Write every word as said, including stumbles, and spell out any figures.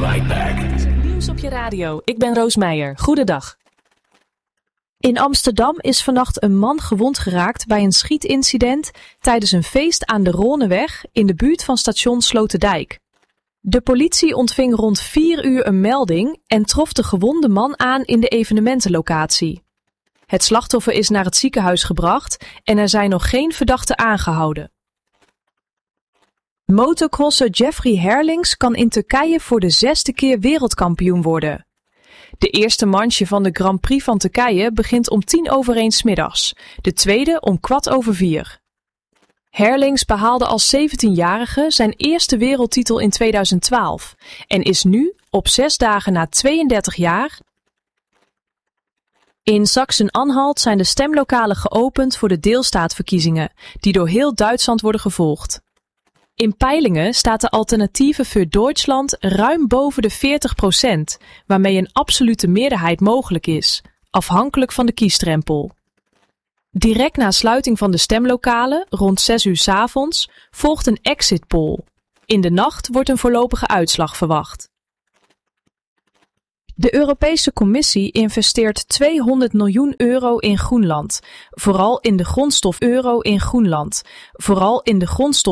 right back. Nieuws op je radio. Ik ben Roos Meijer. Goedendag. In Amsterdam is vannacht een man gewond geraakt bij een schietincident tijdens een feest aan de Roneweg in de buurt van station Sloterdijk. De politie ontving rond vier uur een melding en trof de gewonde man aan in de evenementenlocatie. Het slachtoffer is naar het ziekenhuis gebracht en er zijn nog geen verdachten aangehouden. Motocrosser Jeffrey Herlings kan in Turkije voor de zesde keer wereldkampioen worden. De eerste manche van de Grand Prix van Turkije begint om tien over één 's middags, de tweede om kwart over vier. Herlings behaalde als zeventienjarige zijn eerste wereldtitel in tweeduizend twaalf en is nu, op zes dagen na tweeëndertig jaar... In Sachsen-Anhalt zijn de stemlokalen geopend voor de deelstaatverkiezingen, die door heel Duitsland worden gevolgd. In peilingen staat de Alternatieve für Deutschland ruim boven de veertig procent, waarmee een absolute meerderheid mogelijk is, afhankelijk van de kiesdrempel. Direct na sluiting van de stemlokalen, rond zes uur 's avonds, volgt een exit poll. In de nacht wordt een voorlopige uitslag verwacht. De Europese Commissie investeert tweehonderd miljoen euro in Groenland, vooral in de grondstof euro in Groenland, vooral in de grondstof